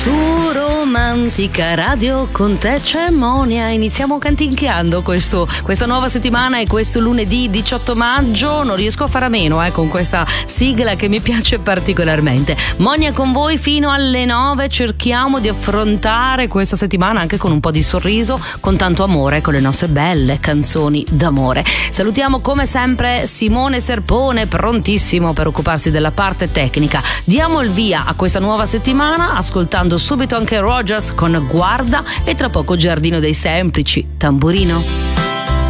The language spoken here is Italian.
Su Romantica Radio con te c'è Monia. Iniziamo canticchiando questa nuova settimana e questo lunedì 18 maggio. Non riesco a fare a meno con questa sigla che mi piace particolarmente. Monia con voi fino alle 9. Cerchiamo di affrontare questa settimana anche con un po' di sorriso, con tanto amore, con le nostre belle canzoni d'amore. Salutiamo come sempre Simone Serpone, prontissimo per occuparsi della parte tecnica. Diamo il via a questa nuova settimana ascoltando subito anche Rogers con Guarda e tra poco Giardino dei Semplici, Tamburino.